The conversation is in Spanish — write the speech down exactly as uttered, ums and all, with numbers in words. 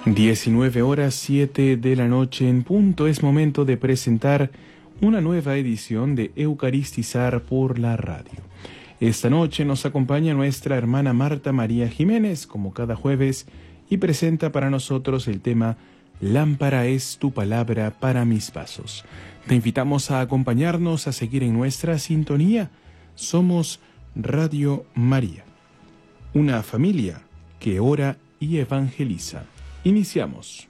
diecinueve horas siete de la noche en punto. Es momento de presentar una nueva edición de Eucaristizar por la radio. Esta noche nos acompaña nuestra hermana Marta María Jiménez, como cada jueves, y presenta para nosotros el tema Lámpara es tu palabra para mis pasos. Te invitamos a acompañarnos, a seguir en nuestra sintonía. Somos Radio María, una familia que ora y evangeliza. Iniciamos.